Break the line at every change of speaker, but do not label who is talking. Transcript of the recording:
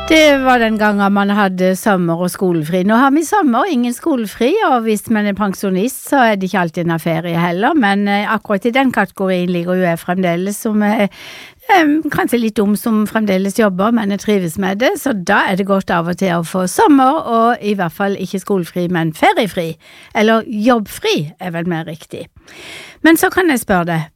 Det var den gangen man hadde sommer- og skolefri. Nå har vi sommer og ingen skolefri, og hvis man pensjonist, så det ikke alltid en ferie heller, men akkurat i den kategorien ligger jo jeg fremdeles som kanskje litt dum som fremdeles jobber, men jeg trives med det, så da det godt av og til å få sommer, og i hvert fall ikke skolefri, men feriefri, eller jobbfri vel mer riktig. Men så kan jeg spørre deg,